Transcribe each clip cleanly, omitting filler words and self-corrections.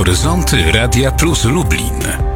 Horyzonty Radia Plus Lublin.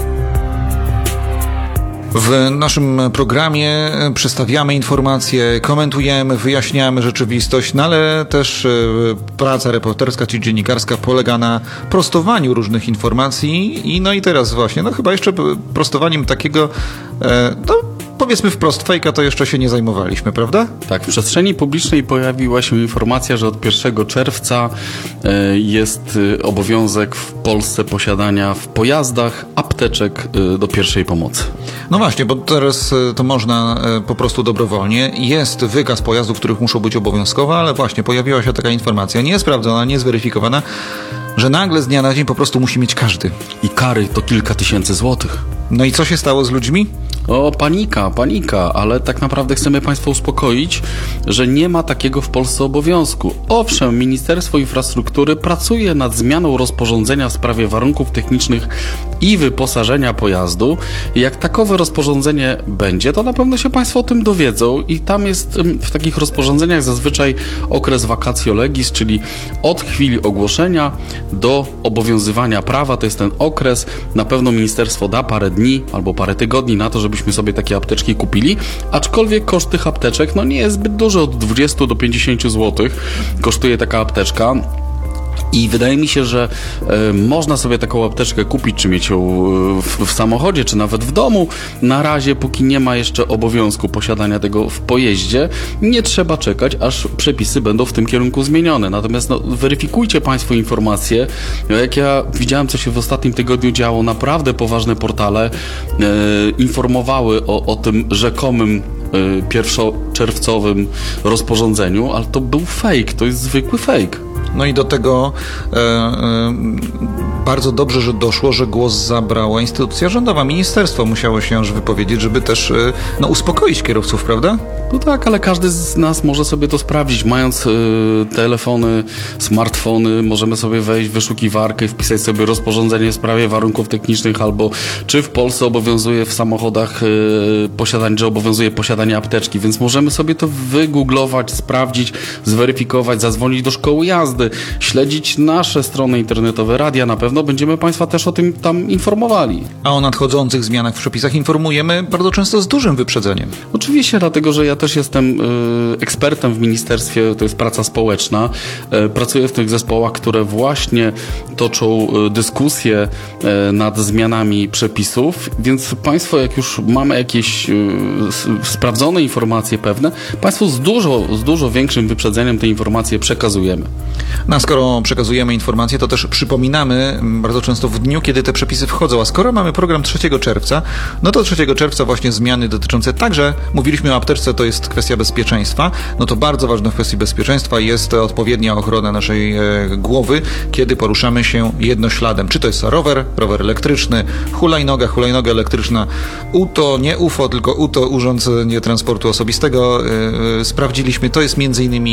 W naszym programie przedstawiamy informacje, komentujemy, wyjaśniamy rzeczywistość, no ale też praca reporterska czy dziennikarska polega na prostowaniu różnych informacji i teraz właśnie, chyba jeszcze prostowaniem takiego, powiedzmy wprost, fejka to jeszcze się nie zajmowaliśmy, prawda? Tak, w przestrzeni publicznej pojawiła się informacja, że od 1 czerwca jest obowiązek w Polsce posiadania w pojazdach apteczek do pierwszej pomocy. No właśnie, bo teraz to można po prostu dobrowolnie. Jest wykaz pojazdów, których muszą być obowiązkowe, ale właśnie pojawiła się taka informacja niesprawdzona, niezweryfikowana, że nagle z dnia na dzień po prostu musi mieć każdy. I kary to kilka tysięcy złotych. No i co się stało z ludźmi? O, panika, ale tak naprawdę chcemy Państwa uspokoić, że nie ma takiego w Polsce obowiązku. Owszem, Ministerstwo Infrastruktury pracuje nad zmianą rozporządzenia w sprawie warunków technicznych i wyposażenia pojazdu. Jak takowe rozporządzenie będzie, to na pewno się Państwo o tym dowiedzą i tam jest w takich rozporządzeniach zazwyczaj okres vacatio legis, czyli od chwili ogłoszenia do obowiązywania prawa, to jest ten okres. Na pewno ministerstwo da parę dni albo parę tygodni na to, żebyśmy sobie takie apteczki kupili, aczkolwiek koszt tych apteczek nie jest zbyt duży, od 20 do 50 zł kosztuje taka apteczka. I wydaje mi się, że można sobie taką apteczkę kupić, czy mieć ją w samochodzie, czy nawet w domu. Na razie, póki nie ma jeszcze obowiązku posiadania tego w pojeździe, nie trzeba czekać, aż przepisy będą w tym kierunku zmienione. Natomiast weryfikujcie Państwo informacje. Jak ja widziałem, co się w ostatnim tygodniu działo, naprawdę poważne portale informowały o tym rzekomym pierwszoczerwcowym rozporządzeniu, ale to był fake, to jest zwykły fake. No i do tego bardzo dobrze, że doszło, że głos zabrała instytucja rządowa. Ministerstwo musiało się już wypowiedzieć, żeby też uspokoić kierowców, prawda? No tak, ale każdy z nas może sobie to sprawdzić. Mając telefony, smartfony, możemy sobie wejść w wyszukiwarkę i wpisać sobie rozporządzenie w sprawie warunków technicznych albo czy w Polsce obowiązuje w samochodach obowiązuje posiadanie apteczki, więc możemy sobie to wygooglować, sprawdzić, zweryfikować, zadzwonić do szkoły jazdy, śledzić nasze strony internetowe radia. Na pewno będziemy Państwa też o tym tam informowali. A o nadchodzących zmianach w przepisach informujemy bardzo często z dużym wyprzedzeniem. Oczywiście, dlatego że ja też jestem ekspertem w ministerstwie, to jest praca społeczna. Pracuję w tych zespołach, które właśnie toczą dyskusje nad zmianami przepisów, więc Państwo, jak już mamy jakieś sprawdzone informacje pewne, Państwu z dużo większym wyprzedzeniem te informacje przekazujemy. No a skoro przekazujemy informacje, to też przypominamy bardzo często w dniu, kiedy te przepisy wchodzą. A skoro mamy program 3 czerwca, no to 3 czerwca właśnie zmiany dotyczące także, mówiliśmy o apteczce, to jest kwestia bezpieczeństwa, no to bardzo ważna w kwestii bezpieczeństwa jest odpowiednia ochrona naszej głowy, kiedy poruszamy się jednośladem. Czy to jest rower elektryczny, hulajnoga elektryczna, UTO, nie UFO, tylko UTO, Urząd Transportu Osobistego. Sprawdziliśmy, to jest m.in.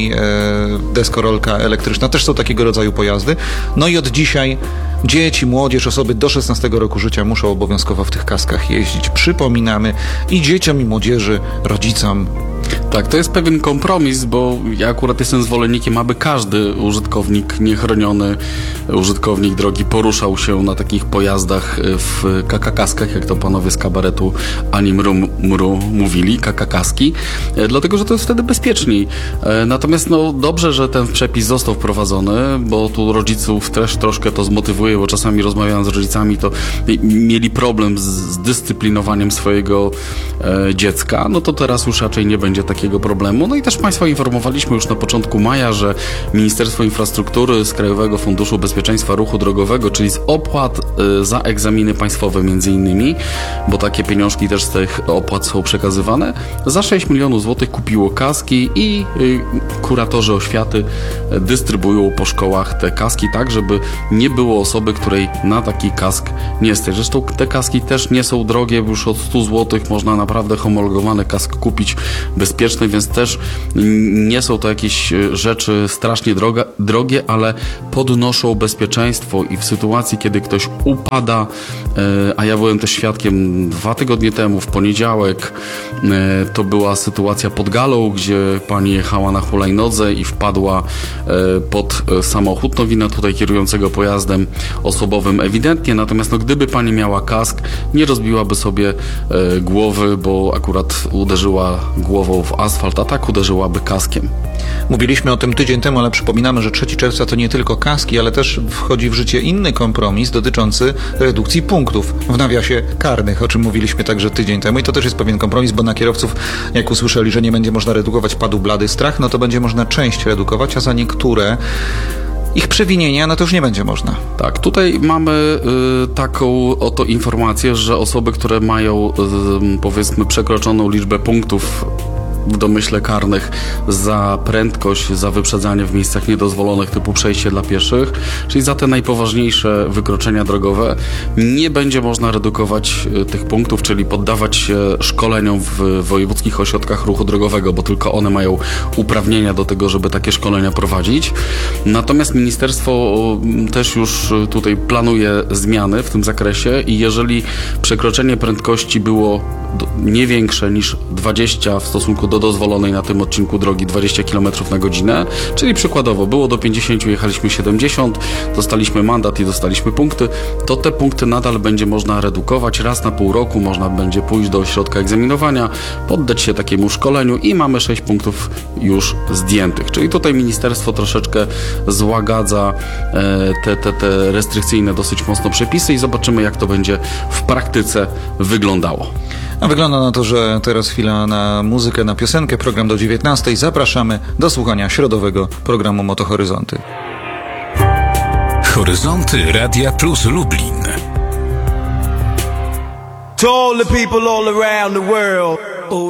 deskorolka elektryczna, też są takiego rodzaju pojazdy. No i od dzisiaj dzieci, młodzież, osoby do 16 roku życia muszą obowiązkowo w tych kaskach jeździć. Przypominamy i dzieciom, i młodzieży, rodzicom. Tak, to jest pewien kompromis, bo ja akurat jestem zwolennikiem, aby każdy użytkownik, niechroniony użytkownik drogi poruszał się na takich pojazdach w kakakaskach, jak to panowie z kabaretu Ani Mru mówili, kakakaski, dlatego, że to jest wtedy bezpieczniej. Natomiast dobrze, że ten przepis został wprowadzony, bo tu rodziców też troszkę to zmotywuje, bo czasami rozmawiając z rodzicami, to mieli problem z dyscyplinowaniem swojego dziecka, no to teraz już raczej nie będzie takiego problemu. No i też Państwa informowaliśmy już na początku maja, że Ministerstwo Infrastruktury z Krajowego Funduszu Bezpieczeństwa Ruchu Drogowego, czyli z opłat za egzaminy państwowe między innymi, bo takie pieniążki też z tych opłat są przekazywane, za 6 milionów złotych kupiło kaski i kuratorzy oświaty dystrybuują po szkołach te kaski tak, żeby nie było osoby, której na taki kask nie stać. Zresztą te kaski też nie są drogie, już od 100 zł można naprawdę homologowany kask kupić bezpieczny, więc też nie są to jakieś rzeczy strasznie drogie, ale podnoszą bezpieczeństwo bezpieczeństwo i w sytuacji, kiedy ktoś upada, a ja byłem też świadkiem 2 tygodnie temu, w poniedziałek, to była sytuacja pod Galą, gdzie pani jechała na hulajnodze i wpadła pod samochód, no wina tutaj kierującego pojazdem osobowym ewidentnie, natomiast no, gdyby pani miała kask, nie rozbiłaby sobie głowy, bo akurat uderzyła głową w asfalt, a tak uderzyłaby kaskiem. Mówiliśmy o tym tydzień temu, ale przypominamy, że 3 czerwca to nie tylko kaski, ale też wchodzi w życie inny kompromis dotyczący redukcji punktów, w nawiasie karnych, o czym mówiliśmy także tydzień temu i to też jest pewien kompromis, bo na kierowców, jak usłyszeli, że nie będzie można redukować, padł blady strach, no to będzie można część redukować, a za niektóre ich przewinienia, no to już nie będzie można. Tak, tutaj mamy taką oto informację, że osoby, które mają powiedzmy przekroczoną liczbę punktów w domyśle karnych za prędkość, za wyprzedzanie w miejscach niedozwolonych typu przejście dla pieszych, czyli za te najpoważniejsze wykroczenia drogowe, nie będzie można redukować tych punktów, czyli poddawać się szkoleniom w wojewódzkich ośrodkach ruchu drogowego, bo tylko one mają uprawnienia do tego, żeby takie szkolenia prowadzić. Natomiast ministerstwo też już tutaj planuje zmiany w tym zakresie i jeżeli przekroczenie prędkości było nie większe niż 20 w stosunku do dozwolonej na tym odcinku drogi 20 km na godzinę, czyli przykładowo było do 50, jechaliśmy 70, dostaliśmy mandat i dostaliśmy punkty, to te punkty nadal będzie można redukować. Raz na pół roku można będzie pójść do ośrodka egzaminowania, poddać się takiemu szkoleniu i mamy 6 punktów już zdjętych. Czyli tutaj ministerstwo troszeczkę złagadza te restrykcyjne dosyć mocno przepisy i zobaczymy, jak to będzie w praktyce wyglądało. A wygląda na to, że teraz chwila na muzykę, na piosenkę, program do 19. Zapraszamy do słuchania środowego programu Motohoryzonty. Horyzonty Radia Plus Lublin. To all the people all around the world,